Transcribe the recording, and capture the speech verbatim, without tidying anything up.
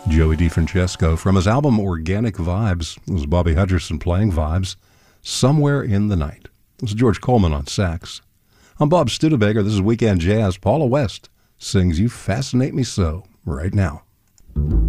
Joey DeFrancesco from his album Organic Vibes. This was Bobby Hutcherson playing Vibes, Somewhere in the Night. This is George Coleman on sax. I'm Bob Studebaker. This is Weekend Jazz. Paula West sings You Fascinate Me So right now.